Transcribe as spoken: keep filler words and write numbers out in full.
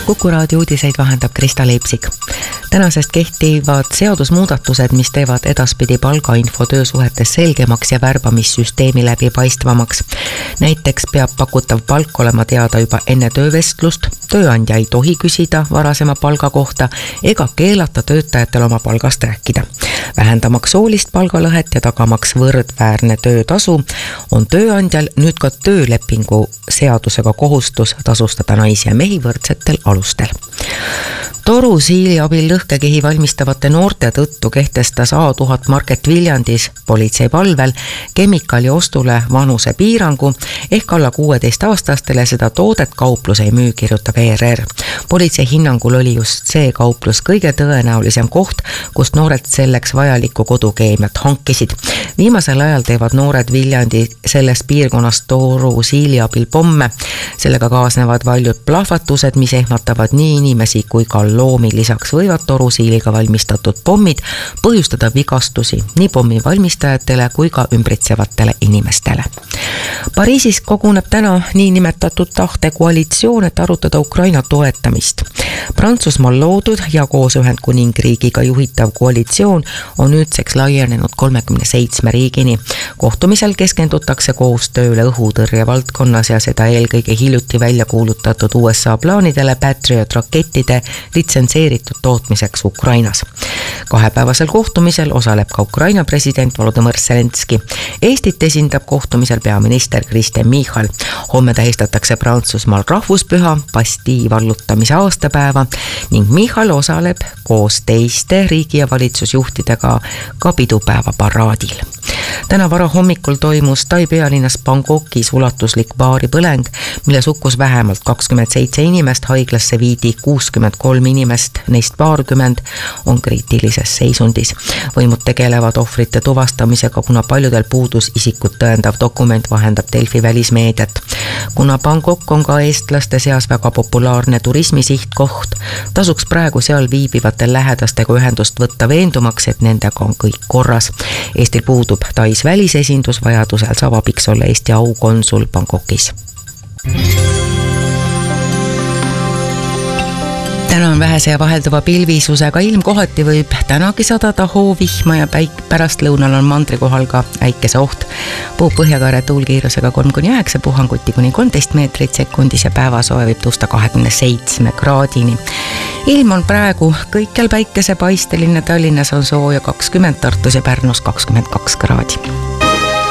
Kuku raadio uudiseid vahendab Krista Leipsik. Tänasest kehtivad seadusmuudatused, mis teevad edaspidi palgainfo töösuhetes selgemaks ja värbamissüsteemi läbi paistvamaks. Näiteks peab pakutav palk olema teada juba enne töövestlust, tööandja ei tohi küsida varasema palga kohta ega keelata töötajatel oma palgast rääkida. Vähendamaks soolist palgalõhet ja tagamaks võrdväärne töötasu on tööandjal nüüd ka töölepingu seadusega kohustus tasustada naisi ja mehi võrdsetel alustel. Toru siili abil lõhkekehi valmistavate noorte tõttu kehtestas A tuhat Market Viljandis politsei palvel kemikaali ostule vanuse piirangu ehk alla kuueteist aastastele seda toodet kauplus ei müü, kirjutab E R R. Politsei hinnangul oli just see kauplus kõige tõenäolisem koht, kust noored selleks vajalikku kodukeemiat hankisid. Viimasel ajal teevad noored Viljandi sellest piirkonnast Toru siili abil pomme. Sellega kaasnevad valjud plahvatused, mis ehmatavad nii inimesi kui ka loomi. Lisaks võivad torusiiliga valmistatud pommid põhjustada vigastusi nii pommi valmistajatele kui ka ümbritsevatele inimestele. Pariisis koguneb täna niinimetatud tahtekoalitsioon, et arutada Ukraina toetamist. Prantsusmaal loodud ja koos Ühendkuningriigiga juhitav koalitsioon on nüüdseks laienenud kolmekümne seitsme riigini. Kohtumisel keskendutakse koostööle õhutõrje valdkonnas ja seda eelkõige hiljuti välja kuulutatud U S A plaanidele Patriot rakettide litsenseeritud tootmiseks Ukrainas. Kahepäevasel kohtumisel osaleb ka Ukraina president Volodõmõr Zelenski. Eestit esindab kohtumisel peaminister Kristen Michal. Homme tähistatakse Prantsusmaal rahvuspüha Bastille vallutamise aastapäeva ning Michal osaleb koos teiste riigi- ja valitsusjuhtidega ka pidupäeva paraadil. Täna vara hommikul toimus Tai pealinnas Bangkokis ulatuslik baaripõleng, mille sukkus vähemalt kakskümmend seitse inimest, haiglasse viidi kuuskümmend kolm inimest, neist paarkümmend on kriitilises seisundis. Võimud tegelevad ohvrite tuvastamisega, kuna paljudel puudus isikut tõendav dokument, vahendab Delfi välismeediat. Kuna Bangkok on ka eestlaste seas väga populaarne turismisihtkoht, tasuks praegu seal viibivatel lähedastega ühendust võtta veendumaks, et nendega on kõik korras. Eestil puudub Tais välisesindus, vajadusel saab abiks olla Eesti aukonsul Bangkokis. Täna on vähese ja vahelduva pilvisusega ilm, kohati võib tänagi sadada hoovihma ja päik pärast lõunal on mandri kohal ka äikese oht. Puhub põhjakaare tuulkiirusega kolm kuni üheksa, puhanguti kuni kolmteist meetrit sekundis ja päevasoe võib tõusta kahekümne seitsme kraadini. Ilm on praegu kõikjal päikesepaisteline, Tallinnas on sooja kakskümmend, Tartus ja Pärnus kakskümmend kaks kraadi.